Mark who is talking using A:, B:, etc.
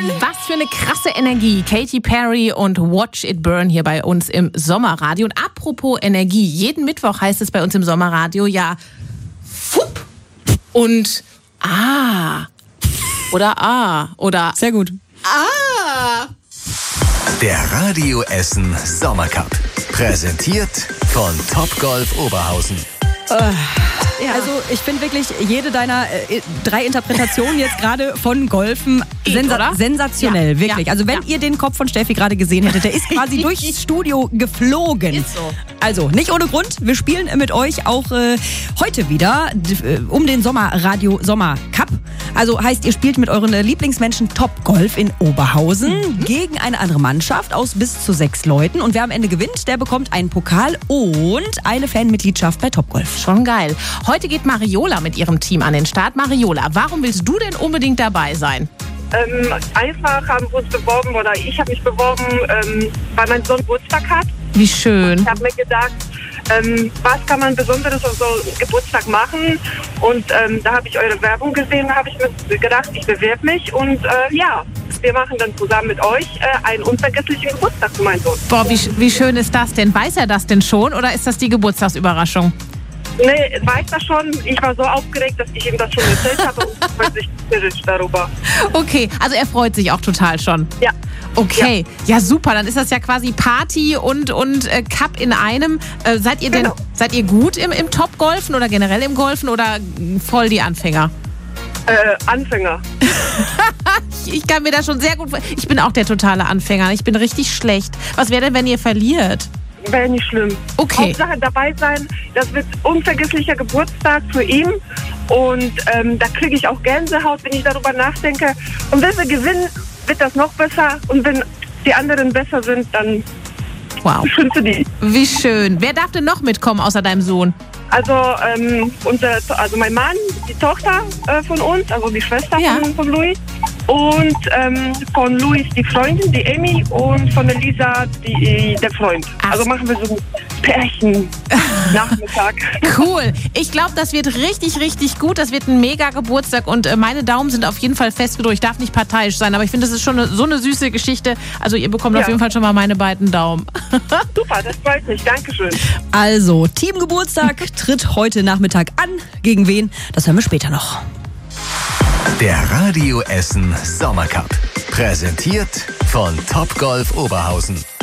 A: Was für eine krasse Energie. Katy Perry und Watch It Burn hier bei uns im Sommerradio. Und apropos Energie, jeden Mittwoch heißt es bei uns im Sommerradio ja Fupp und oder
B: sehr gut.
C: Der Radio Essen Sommercup. Präsentiert von Topgolf Oberhausen.
B: Also ich finde wirklich jede deiner 3 Interpretationen jetzt gerade von Golfen sensationell,
A: Ja,
B: wirklich.
A: ja,
B: Also wenn ihr den Kopf von Steffi gerade gesehen hättet, der ist quasi durchs Studio geflogen.
A: Ist so.
B: Also nicht ohne Grund, wir spielen mit euch auch heute wieder um den Sommerradio Sommercup. Also heißt, ihr spielt mit euren Lieblingsmenschen Topgolf in Oberhausen gegen eine andere Mannschaft aus bis zu 6 Leuten. Und wer am Ende gewinnt, der bekommt einen Pokal und eine Fanmitgliedschaft bei Topgolf.
A: Schon geil. Heute geht Mariola mit ihrem Team an den Start. Mariola, warum willst du denn unbedingt dabei sein?
D: Einfach haben wir uns beworben, oder ich habe mich beworben, weil mein Sohn Geburtstag hat.
A: Wie schön.
D: Ich habe mir gedacht, was kann man Besonderes auf so einen Geburtstag machen? Und da habe ich eure Werbung gesehen, da habe ich mir gedacht, ich bewerbe mich und wir machen dann zusammen mit euch einen unvergesslichen Geburtstag für meinen Sohn.
A: Boah, wie schön ist das denn? Weiß er das denn schon oder ist das die Geburtstagsüberraschung?
D: Nee, weiß das schon. Ich war so aufgeregt, dass ich ihm das schon erzählt habe und freut sich tierisch darüber.
A: Okay, also er freut sich auch total schon.
D: Ja.
A: Okay, ja super, dann ist das ja quasi Party und Cup in einem. Seid ihr gut im Top-Golfen oder generell im Golfen oder voll die Anfänger?
D: Anfänger.
A: Ich kann mir das schon sehr gut vorstellen. Ich bin auch der totale Anfänger. Ich bin richtig schlecht. Was wäre denn, wenn ihr verliert?
D: Wäre nicht schlimm.
A: Okay.
D: Hauptsache dabei sein, das wird unvergesslicher Geburtstag für ihn. Und da kriege ich auch Gänsehaut, wenn ich darüber nachdenke. Und wenn wir gewinnen, wird das noch besser. Und wenn die anderen besser sind, dann beschimpfe die.
A: Wie schön. Wer darf denn noch mitkommen außer deinem Sohn?
D: Also mein Mann, die Tochter von uns, also die Schwester von Luis. Und von Luis die Freundin, die Amy, und von Elisa der Freund. Also machen wir so ein Pärchen-Nachmittag.
A: Cool. Ich glaube, das wird richtig, richtig gut. Das wird ein mega Geburtstag und meine Daumen sind auf jeden Fall fest gedrückt. Ich darf nicht parteiisch sein, aber ich finde, das ist schon so eine süße Geschichte. Also ihr bekommt auf jeden Fall schon mal meine beiden Daumen.
D: Super, das freut mich. Dankeschön.
B: Also, Teamgeburtstag tritt heute Nachmittag an. Gegen wen? Das hören wir später noch.
C: Der Radio Essen Sommercup. Präsentiert von Topgolf Oberhausen.